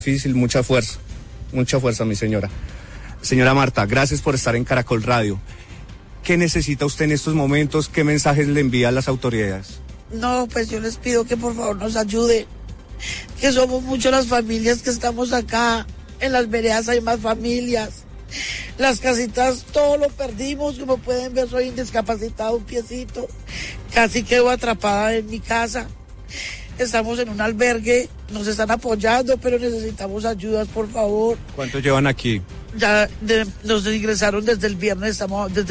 Difícil, mucha fuerza, mi señora. Señora Marta, gracias por estar en Caracol Radio. ¿Qué necesita usted en estos momentos? ¿Qué mensajes le envía a las autoridades? No, pues yo les pido que por favor nos ayuden, que somos muchas las familias que estamos acá, en las veredas hay más familias, las casitas todo lo perdimos, como pueden ver soy discapacitado, un piecito, casi quedo atrapada en mi casa, estamos en un albergue, nos están apoyando, pero necesitamos ayudas, por favor. ¿Cuánto llevan aquí? Ya nos ingresaron desde el viernes, estamos desde